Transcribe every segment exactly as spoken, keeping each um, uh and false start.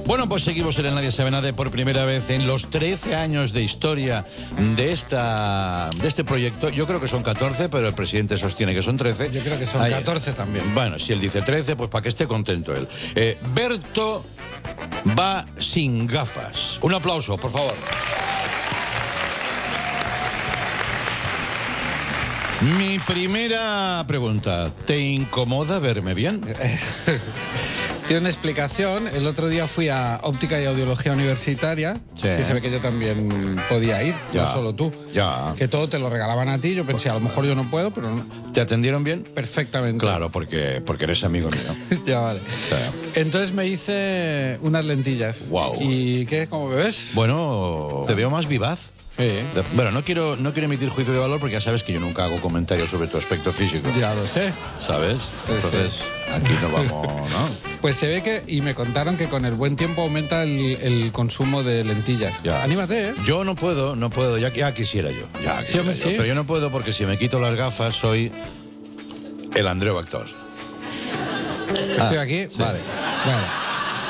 Bueno, pues seguimos en el Nadie Sabe Nada por primera vez en los trece años de historia de esta de este proyecto. Yo creo que son catorce, pero el presidente sostiene que son trece. Yo creo que son Ay, catorce también. Bueno, si él dice trece, pues para que esté contento él. Eh, Berto va sin gafas. Un aplauso, por favor. Mi primera pregunta, ¿te incomoda verme bien? Tiene una explicación. El otro día fui a Óptica y Audiología Universitaria, sí. Que se ve que yo también podía ir, ya. No solo tú. Ya. Que todo te lo regalaban a ti. Yo pensé, a lo mejor yo no puedo, pero no. ¿Te atendieron bien? Perfectamente. Claro, porque, porque eres amigo mío. Ya, vale. Sí. Entonces me hice unas lentillas. Wow. ¿Y qué? ¿Cómo me ves? Bueno, te veo más vivaz. Sí. Bueno, no quiero, no quiero emitir juicio de valor porque ya sabes que yo nunca hago comentarios sobre tu aspecto físico. Ya lo sé. ¿Sabes? Entonces, sí. Aquí no vamos, ¿no? Pues se ve que, y me contaron que con el buen tiempo aumenta el, el consumo de lentillas. Ya. Anímate, ¿eh? Yo no puedo, no puedo, ya, ya quisiera yo. Ya quisiera sí, yo. Sí. Pero yo no puedo porque si me quito las gafas soy el Andreu actor. ¿Estoy ah, aquí? Sí. Vale. Vale.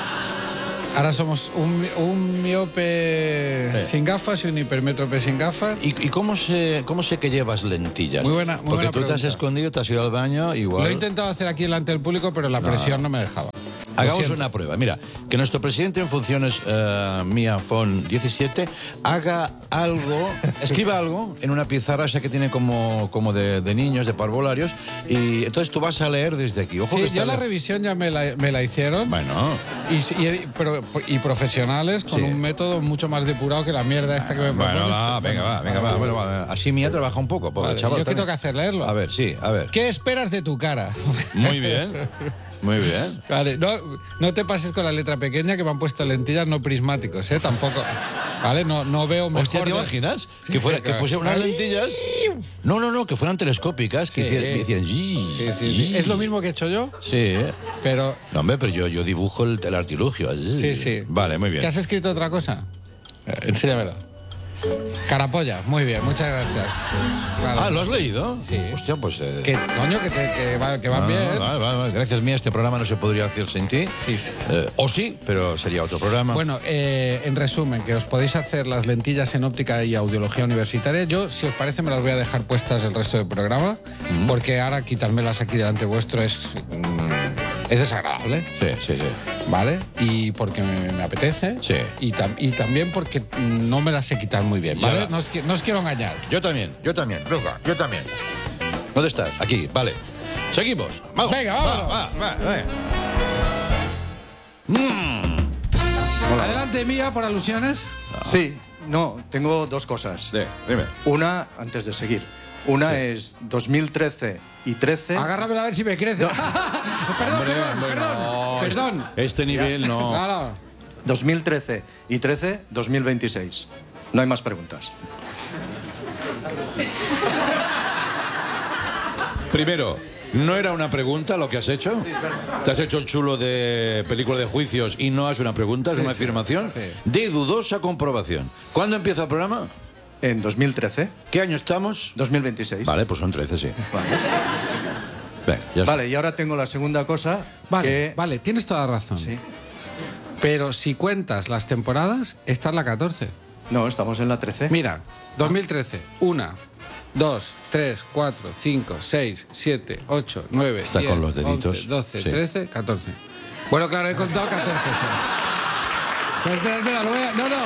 Ahora somos un, un miope sí. sin gafas y un hipermétrope sin gafas. ¿Y, y cómo, sé, cómo sé que llevas lentillas? Muy buena, muy Porque buena tú pregunta. te has escondido, te has ido al baño, igual... Lo he intentado hacer aquí delante del público, pero la presión no, no me dejaba. Hagamos una prueba. Mira, que nuestro presidente en funciones, uh, Mia Fon diecisiete, haga algo, escriba algo en una pizarra esa que tiene como, como de, de niños, de parvularios, y entonces tú vas a leer desde aquí. Ojo, sí, que ya la revisión ya me la, me la hicieron. Bueno. Y, y, pero, y profesionales con sí. un método mucho más depurado que la mierda esta que me propones. Bueno, va, venga, va, venga, va. Bueno, va. Así Mia trabaja un poco, pobre vale, chaval. ¿Yo qué tengo que hacer? ¿Leerlo? A ver, sí, a ver. ¿Qué esperas de tu cara? Muy bien. Muy bien. Vale, no, no te pases con la letra pequeña que me han puesto lentillas no prismáticos, ¿eh? Tampoco. Vale, no, no veo mejor. Hostia, ¿te imaginas? Sí, que fuera, que pusieran unas lentillas. No, no, no, que fueran telescópicas, que sí. hicieran. Sí, sí, sí. ¿Es lo mismo que he hecho yo? Sí. Pero. No, hombre, pero yo, yo dibujo el, el artilugio. Sí, sí. Vale, muy bien. ¿Que has escrito otra cosa? Enséñamelo. Carapolla, muy bien, muchas gracias. Claro. Ah, ¿lo has leído? Sí. Hostia, pues... Eh... Que, coño, que, te, que, va, que van no, bien. Vale, vale, vale. Gracias, Mía, este programa no se podría hacer sin ti. Sí, sí. Eh, o sí, pero sería otro programa. Bueno, eh, en resumen, que os podéis hacer las lentillas en óptica y audiología universitaria. Yo, si os parece, me las voy a dejar puestas el resto del programa, mm-hmm. porque ahora quitármelas aquí delante vuestro es... Mm, es desagradable. Sí, sí, sí. ¿Vale? Y porque me, me apetece. Sí. Y, tam, y también porque no me las sé quitar muy bien, ¿vale? No os, no os quiero engañar. Yo también, yo también. Luca, yo también. ¿Dónde estás? Aquí, vale. Seguimos. Vamos. Venga, vámonos. Va, va, va, mm. Adelante, Mía, por alusiones. No. Sí, no, tengo dos cosas. Sí, dime. Una, antes de seguir. Una sí. es dos mil trece y trece. Agárramela a ver si me crece. No. perdón, hombre, perdón, hombre, perdón, no, perdón. Este, este nivel ya. no. Claro. dos mil trece y trece, dos mil veintiséis. No hay más preguntas. Primero, ¿no era una pregunta lo que has hecho? Sí, es verdad. ¿Te has hecho el chulo de película de juicios y no es una pregunta, es sí, una afirmación? Sí. De dudosa comprobación. ¿Cuándo empieza el programa? En dos mil trece. ¿Qué año estamos? dos mil veintiséis. Vale, pues son trece, sí. Vale. Venga, ya vale, y ahora tengo la segunda cosa. Vale, que... vale, tienes toda la razón. Sí. Pero si cuentas las temporadas, esta es la catorce. No, estamos en la trece. Mira, dos mil trece, una, dos, tres, cuatro, cinco, seis, siete, ocho, nueve, está diez, con los deditos. once, doce, sí. trece, catorce. Bueno, claro, he contado catorce. Sí. Espera, espera, lo voy a... No, no.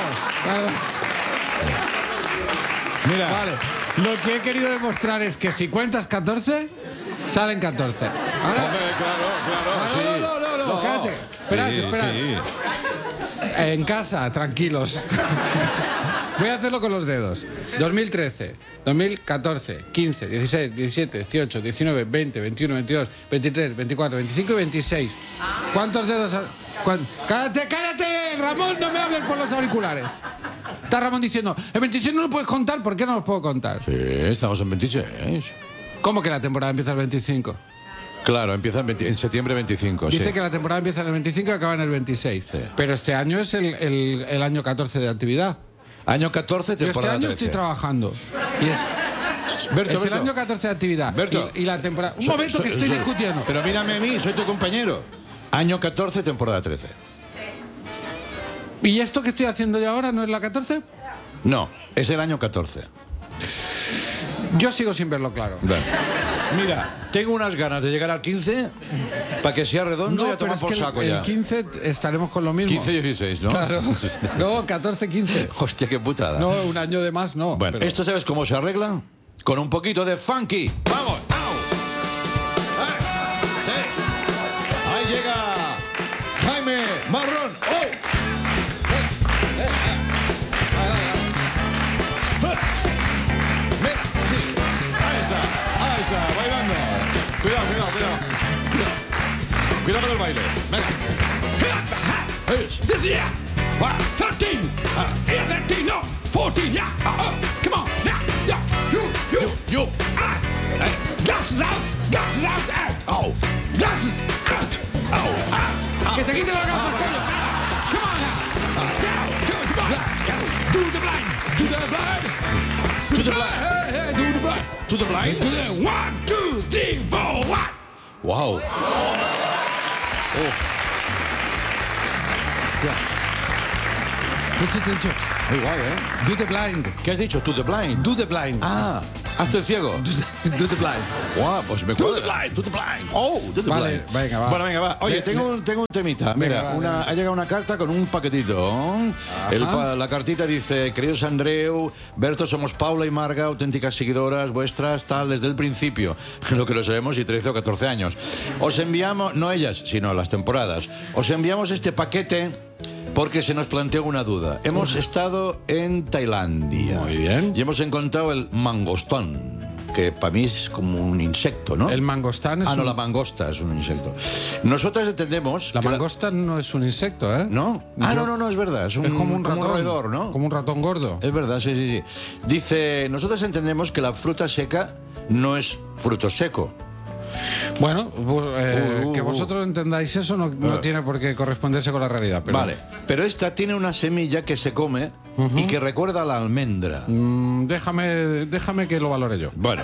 Mira. Vale, lo que he querido demostrar es que si cuentas catorce, salen catorce. ¿Vale? Hombre, claro, claro. No, sí. no, no, no, no, no, cállate. Espérate, sí, espérate. Sí. En casa, tranquilos. Voy a hacerlo con los dedos. dos mil trece, dos mil catorce, quince, dieciséis, diecisiete, dieciocho, diecinueve, veinte, veintiuno, veintidós, veintitrés, veinticuatro, veinticinco y veintiséis. ¿Cuántos dedos? ¿Cuántos? ¡Cállate, cállate! Ramón, no me hables por los auriculares. Está Ramón diciendo, el veintiséis no lo puedes contar, ¿por qué no lo puedo contar? Sí, estamos en veintiséis. ¿Cómo que la temporada empieza el veinticinco? Claro, empieza en, veinte, en septiembre veinticinco. Dice sí. que la temporada empieza en el veinticinco y acaba en el veintiséis. Sí. Pero este año es el, el, el año catorce de actividad. Año catorce, temporada Yo este año trece. estoy trabajando. Y es, Berto, es Berto. el año catorce de actividad. Berto. Y, y la temporada... Un soy, momento soy, que estoy soy, discutiendo. Pero mírame a mí, soy tu compañero. Año catorce, temporada trece. ¿Y esto que estoy haciendo yo ahora no es la catorce? No, es el año catorce. Yo sigo sin verlo claro. Bueno. Mira, tengo unas ganas de llegar al quince para que sea redondo y a tomar por saco el, ya. el quince estaremos con lo mismo. quince dieciséis, ¿no? Claro. No, catorce quince. Hostia, qué putada. No, un año de más no. Bueno, pero... ¿esto sabes cómo se arregla? Con un poquito de funky. ¡Vamos! ¡Au! ¡Eh! ¡Sí! Ahí llega Jaime Marrón. ¡Oh! ¡Eh! ¡Eh! ¡Eh! Mira, sí. Ahí está, ahí está, bailando. Cuidado, cuidado, cuidado. Cuidado, cuidado con el baile. Venga. This year, uh, thirteen, uh, yeah, thirteen, no, fourteen, yeah, uh, uh, come on, yeah, yeah, you, you, You. ah, uh, glasses out, glasses out, out, oh, glasses out, oh, ah, que te quite las gafas, coño, come on now, now, come on, do the blind, do the blind, To the blind. hey, hey, do the blind, To the blind. do the one, two, three, four, one. Wow. Oh. Hostia. Mucho, mucho. Muy guay, ¿eh? Do the blind. ¿Qué has dicho? To the blind. Do the blind. Ah, hazte el ciego. Do the blind. Guau, pues me Do cuadra. the blind. To the blind. Oh, to the Vale, blind. venga, va. Bueno, venga, va. Oye, Le- tengo, un, tengo un temita. Venga, Mira, va, una, venga. ha llegado una carta con un paquetito. El pa- la cartita dice: queridos Andreu, Berto, somos Paula y Marga, auténticas seguidoras vuestras, tal, desde el principio. Lo que lo sabemos, y trece o catorce años. Os enviamos, no ellas, sino las temporadas, os enviamos este paquete porque se nos planteó una duda. Hemos estado en Tailandia. Muy bien. Y hemos encontrado el mangostón, que para mí es como un insecto, ¿no? El mangostán es Ah, no, un- la mangosta es un insecto. Nosotras entendemos... La que mangosta no es un insecto, ¿eh? ¿No? Ah, Yo- no, no, no, es verdad. Es, un, Es como un ratón. roedor, ¿no? Como un ratón gordo. Es verdad, sí, sí, sí. Dice, nosotros entendemos que la fruta seca no es fruto seco. Bueno, bu- eh, Uh, uh, que uh. vosotros entendáis eso no, no Eh. tiene por qué corresponderse con la realidad. Pero, Vale. Pero esta tiene una semilla que se come y que recuerda a la almendra. Mm, déjame, déjame que lo valore yo. Bueno,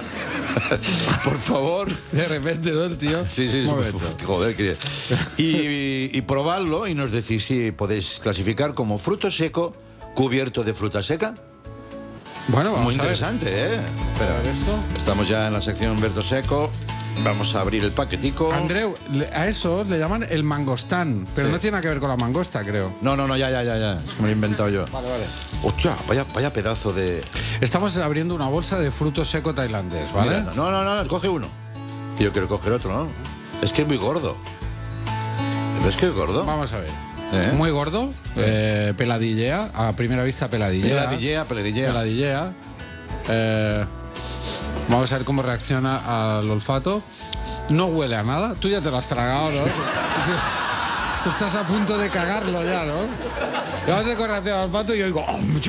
por favor... De repente, ¿no, el tío? Sí, sí, Un momento. joder, que... Y, y probarlo y nos decís si podéis clasificar como fruto seco cubierto de fruta seca. Bueno, vamos Muy a ver. interesante, ¿eh? Espera, A ver esto. estamos ya en la sección Berto Seco. Vamos a abrir el paquetico. Andreu, le- a eso le llaman el mangostán, pero Sí. no tiene nada que ver con la mangosta, creo. No, no, no, ya, ya, ya, ya. Es que me lo he inventado yo. Vale, vale. Hostia, vaya, vaya pedazo de... Estamos abriendo una bolsa de fruto seco tailandés, ¿vale? Mira, no, no, no, no, coge uno. Yo quiero coger otro, ¿no? Es que es muy gordo. ¿Ves que es gordo? Vamos a ver. ¿Eh? Muy gordo, eh, peladillea, a primera vista peladillea. Peladillea, peladillea. Peladillea. Eh, vamos a ver cómo reacciona al olfato. No huele a nada. Tú ya te lo has tragado, ¿no? Tú estás a punto de cagarlo ya, ¿no? Vamos a correr hacia el olfato y yo digo... "Oh, mucho".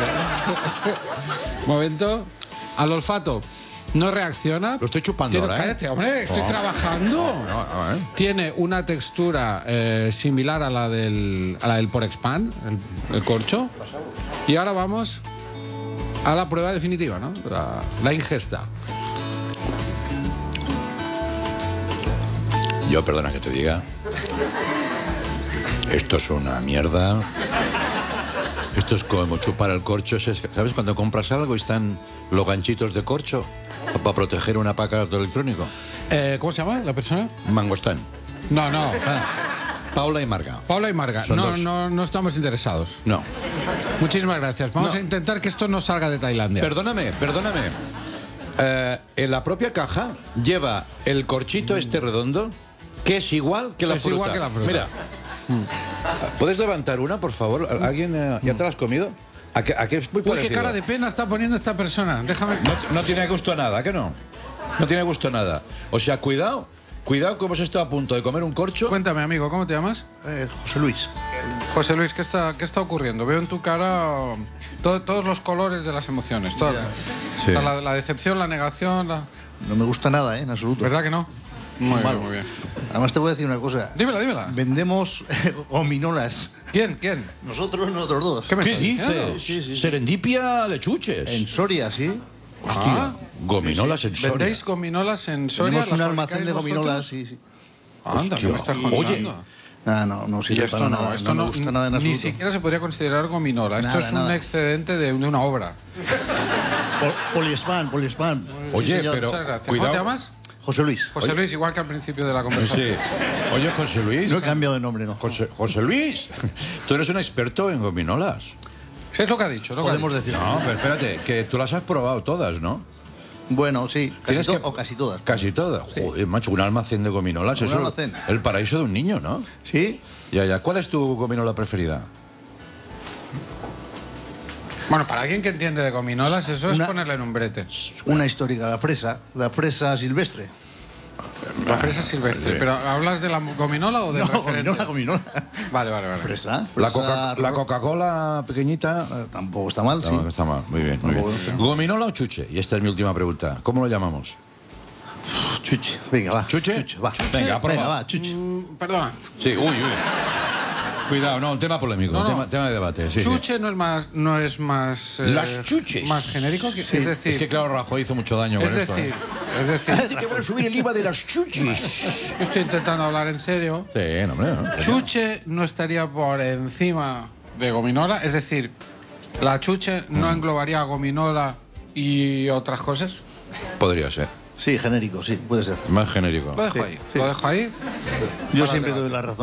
Momento. Al olfato no reacciona. Lo estoy chupando Tiene- ahora, ¿eh? Cállate, hombre, estoy No. trabajando. No, no, ¿eh? Tiene una textura eh, similar a la del, a la del Porexpan, el, el corcho. Y ahora vamos a la prueba definitiva, ¿no? La, la ingesta. Yo, perdona que te diga. Esto es una mierda. Esto es como chupar el corcho. ¿Sabes cuando compras algo y están los ganchitos de corcho para proteger un aparato electrónico? Eh, ¿Cómo se llama la persona? Mangostán. No, no. Paula y Marga. Paula y Marga. Son No, dos. no, no estamos interesados. No. Muchísimas gracias. Vamos No. a intentar que esto no salga de Tailandia. Perdóname, perdóname. Eh, en la propia caja lleva el corchito este redondo, que es igual que la Es fruta. igual que la fruta. Mira. ¿Puedes levantar una, por favor? ¿Alguien eh, ya te la has comido? ¿A qué, a qué es muy Uy, qué parecido? cara de pena está poniendo esta persona. Déjame... No, no tiene gusto a nada, ¿a qué no? No tiene gusto a nada. O sea, cuidado, cuidado que hemos estado a punto de comer un corcho. Cuéntame, amigo, ¿cómo te llamas? Eh, José Luis. José Luis, ¿qué está, qué está ocurriendo? Veo en tu cara um, to- todos los colores de las emociones. todo. Sí. O sea, la, la decepción, la negación, la... No me gusta nada, ¿eh? En absoluto. ¿Verdad que no? Muy Malo. bien, muy bien. Además te voy a decir una cosa. Dímela, dímela. Vendemos eh, gominolas. ¿Quién? ¿Quién? Nosotros, nosotros dos. ¿Qué me ¿Qué estás diciendo? dices? Sí, sí, sí. Serendipia de chuches. En Soria, ¿sí? Hostia, Ah. gominolas en Soria. ¿Vendéis gominolas en Soria? Tenemos un ¿Las almacén de fabricáis gominolas, vosotros? sí, sí. Anda, ¿qué me estás Hostia. contando? Oye, Ah, no, no Y sirve esto para no, nada. esto no, no, me gusta nada en ni absoluto. siquiera se podría considerar gominola. Esto Nada, es un nada. excedente de, de una obra. Pol- Poliespan, Poliespan. Oye, Sí, señor. pero- Muchas gracias. cuidado. ¿Cómo te llamas? José Luis. José Luis, igual que al principio de la conversación. Sí. Oye, José Luis. No he cambiado de nombre, no. José, José Luis, tú eres un experto en gominolas. Sí, es lo que ha dicho. Lo que ha Podemos dicho. decir. No, pero espérate, que tú las has probado todas, ¿no? Bueno, sí. Casi Tienes to- que- O casi todas. Casi todas. Joder, macho, un almacén de gominolas. Un Eso almacén. el paraíso de un niño, ¿no? ¿Sí? Ya, ya. ¿Cuál es tu gominola preferida? Bueno, para alguien que entiende de gominolas, eso es Una- ponerle en un brete. Una histórica, la fresa. La fresa silvestre. La fresa silvestre. ¿Pero hablas de la gominola o del No, referente? gominola, gominola. Vale, vale, vale. Fresa. La fresa Coca- la ro- Coca-Cola pequeñita. eh, Tampoco está mal, sí. No, está mal. Muy bien, muy bien. Tampoco está mal. ¿Gominola o chuche? Y esta es mi última pregunta. ¿Cómo lo llamamos? Chuche. Venga, va. ¿Chuche? va. Venga, aprueba. Venga, va, chuche. Mm, perdona. Sí, uy, uy. Cuidado, no, un tema polémico, No, no. Tema, tema de debate. Sí, sí. Chuche no es más, no es más, eh, Las chuches. más genérico, que, es decir, Es que claro, Rajoy hizo mucho daño es con esto. decir, ¿eh? es decir, Así que voy a subir el IVA de las chuches. yo estoy intentando hablar en serio. Sí, no, hombre. No. Chuche no estaría por encima de gominola, es decir, la chuche no englobaría gominola y otras cosas. Podría ser. Sí, genérico, sí, puede ser. Más genérico. Lo dejo Sí, ahí, sí. lo dejo ahí. Yo Para siempre debate. doy la razón.